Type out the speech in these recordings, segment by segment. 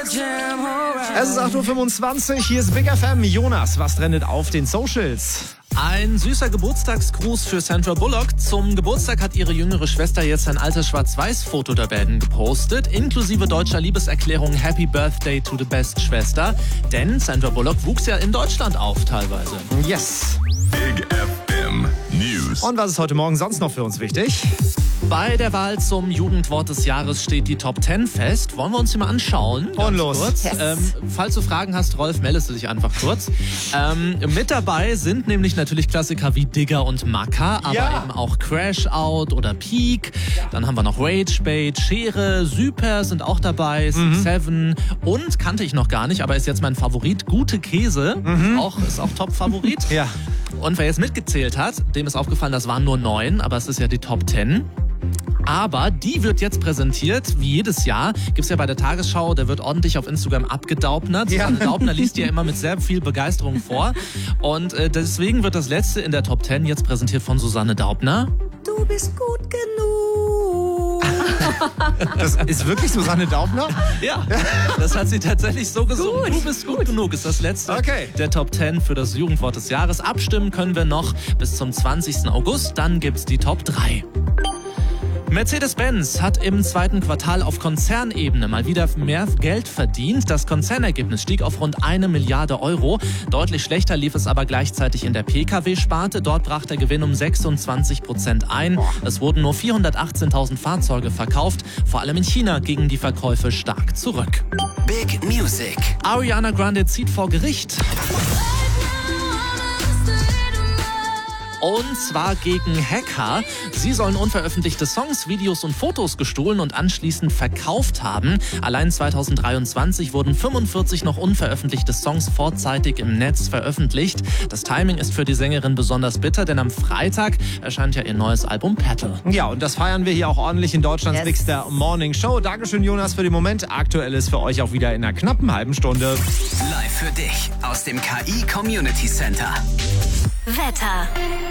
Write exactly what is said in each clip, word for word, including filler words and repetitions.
Es ist acht Uhr fünfundzwanzig, hier ist Big F M. Jonas, was trendet auf den Socials? Ein süßer Geburtstagsgruß für Sandra Bullock. Zum Geburtstag hat ihre jüngere Schwester jetzt ein altes Schwarz-Weiß-Foto der beiden gepostet, inklusive deutscher Liebeserklärung Happy Birthday to the Best Schwester. Denn Sandra Bullock wuchs ja in Deutschland auf teilweise. Yes. Big F M News. Und was ist heute Morgen sonst noch für uns wichtig? Bei der Wahl zum Jugendwort des Jahres steht die Top zehn fest. Wollen wir uns die mal anschauen? Und los. Kurz. Yes. Ähm, falls du Fragen hast, Rolf, meldest du dich einfach kurz. Ähm, mit dabei sind nämlich natürlich Klassiker wie Digger und Macker, aber Ja. eben auch Crash Out oder Peak. Dann haben wir noch Rage Bait, Schere, Super sind auch dabei, Mhm. Seven und kannte ich noch gar nicht, aber ist jetzt mein Favorit, Gute Käse. Mhm. Auch, ist auch Top-Favorit. Ja. Und wer jetzt mitgezählt hat, dem ist aufgefallen, das waren nur neun, aber es ist ja die Top zehn. Aber die wird jetzt präsentiert, wie jedes Jahr. Gibt's ja bei der Tagesschau, der wird ordentlich auf Instagram abgedaubnert. Ja. Susanne Daubner liest ja immer mit sehr viel Begeisterung vor. Und äh, deswegen wird das letzte in der Top zehn jetzt präsentiert von Susanne Daubner. Du bist gut genug. Das ist wirklich Susanne Daubner? Ja, das hat sie tatsächlich so gesungen. Gut, du bist gut, genug ist das letzte Okay. der Top zehn für das Jugendwort des Jahres. Abstimmen können wir noch bis zum zwanzigsten August. Dann gibt's die Top drei. Mercedes-Benz hat im zweiten Quartal auf Konzernebene mal wieder mehr Geld verdient. Das Konzernergebnis stieg auf rund eine Milliarde Euro. Deutlich schlechter lief es aber gleichzeitig in der Pkw-Sparte. Dort brach der Gewinn um sechsundzwanzig Prozent ein. Es wurden nur vierhundertachtzehntausend Fahrzeuge verkauft. Vor allem in China gingen die Verkäufe stark zurück. Big Music. Ariana Grande zieht vor Gericht. Und zwar gegen Hacker. Sie sollen unveröffentlichte Songs, Videos und Fotos gestohlen und anschließend verkauft haben. Allein zweitausenddreiundzwanzig wurden fünfundvierzig noch unveröffentlichte Songs vorzeitig im Netz veröffentlicht. Das Timing ist für die Sängerin besonders bitter, denn am Freitag erscheint ja ihr neues Album Petal. Ja, und das feiern wir hier auch ordentlich in Deutschlands Yes. dickster Morning Show. Dankeschön, Jonas, für den Moment. Aktuell ist für euch auch wieder in einer knappen halben Stunde. Live für dich aus dem K I Community Center. Wetter.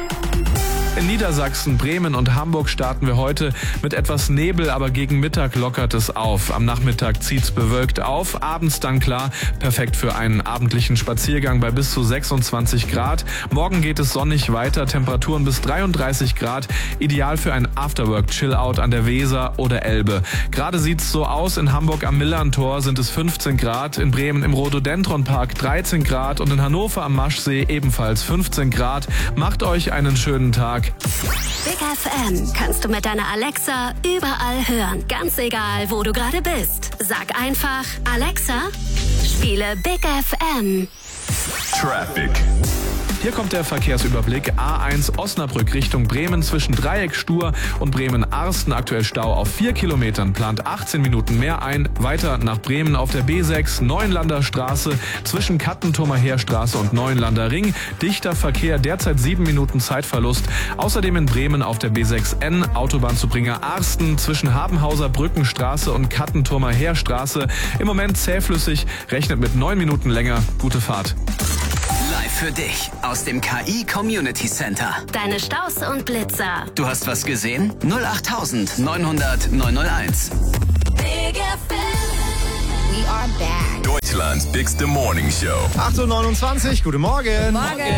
In Niedersachsen, Bremen und Hamburg starten wir heute mit etwas Nebel, aber gegen Mittag lockert es auf. Am Nachmittag zieht's bewölkt auf, abends dann klar, perfekt für einen abendlichen Spaziergang bei bis zu sechsundzwanzig Grad. Morgen geht es sonnig weiter, Temperaturen bis dreiunddreißig Grad, ideal für ein Afterwork-Chill-Out an der Weser oder Elbe. Gerade sieht's so aus, in Hamburg am Millerntor sind es fünfzehn Grad, in Bremen im Rhododendron-Park dreizehn Grad und in Hannover am Maschsee ebenfalls fünfzehn Grad. Macht euch einen schönen Tag. Big F M kannst du mit deiner Alexa überall hören. Ganz egal, wo du gerade bist. Sag einfach, Alexa, spiele Big F M. Traffic. Hier kommt der Verkehrsüberblick. A eins Osnabrück Richtung Bremen zwischen Dreieck Stur und Bremen-Arsten. Aktuell Stau auf vier Kilometern, plant achtzehn Minuten mehr ein. Weiter nach Bremen auf der B sechs Neuenlander Straße zwischen Kattenturmer Heerstraße und Neuenlander Ring. Dichter Verkehr, derzeit sieben Minuten Zeitverlust. Außerdem in Bremen auf der B sechs N Autobahnzubringer Arsten zwischen Habenhauser Brückenstraße und Kattenturmer Heerstraße. Im Moment zähflüssig, rechnet mit neun Minuten länger. Gute Fahrt. Live für dich aus dem K I Community Center. Deine Staus und Blitzer. Du hast was gesehen? null acht neunhundert neunhunderteins. Big F M. We are back. Deutschlands bigste Morning Show. acht Uhr neunundzwanzig, guten Morgen. Morgen.